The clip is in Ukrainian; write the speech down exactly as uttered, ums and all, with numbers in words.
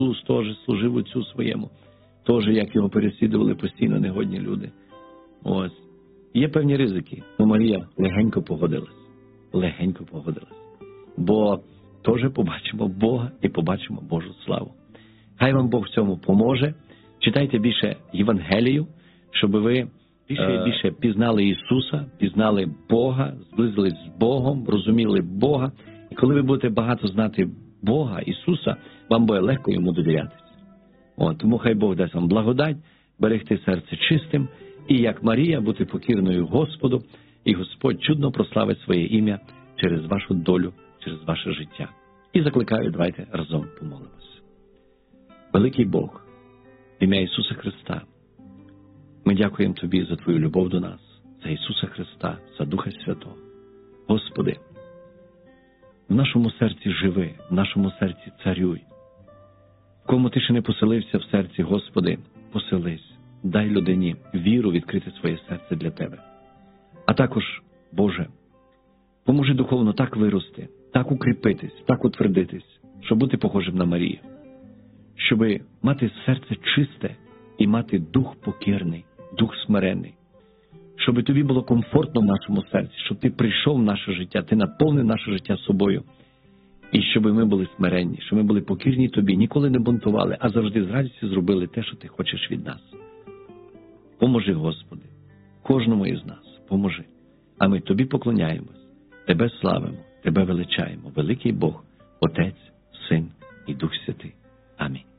Ісус теж служив Отцю своєму. Теж, як його переслідували постійно негодні люди. Ось. Є певні ризики. Но Марія легенько погодилась. Легенько погодилась. Бо теж побачимо Бога і побачимо Божу славу. Хай вам Бог в цьому поможе. Читайте більше Євангелію, щоб ви більше і більше пізнали Ісуса, пізнали Бога, зблизились з Богом, розуміли Бога. І коли ви будете багато знати Бога, Ісуса, вам буде легко Йому довірятися. О, тому хай Бог дасть вам благодать, берегти серце чистим, і як Марія бути покірною Господу, і Господь чудно прославить своє ім'я через вашу долю, через ваше життя. І закликаю, давайте разом помолимося. Великий Бог, в ім'я Ісуса Христа, ми дякуємо Тобі за Твою любов до нас, за Ісуса Христа, за Духа Святого. Господи, в нашому серці живи, в нашому серці царюй. Кому Ти ще не поселився в серці, Господи, поселись. Дай людині віру відкрити своє серце для Тебе. А також, Боже, поможи духовно так вирости, так укріпитись, так утвердитись, щоб бути похожим на Марію. Щоб мати серце чисте і мати дух покірний, дух смиренний. Щоб Тобі було комфортно в нашому серці, щоб Ти прийшов в наше життя, Ти наповнив наше життя собою. І щоб ми були смиренні, щоб ми були покірні Тобі, ніколи не бунтували, а завжди з радістю зробили те, що Ти хочеш від нас. Поможи, Господи, кожному із нас, поможи. А ми Тобі поклоняємось, Тебе славимо, Тебе величаємо, великий Бог, Отець, Син і Дух Святий. Амінь.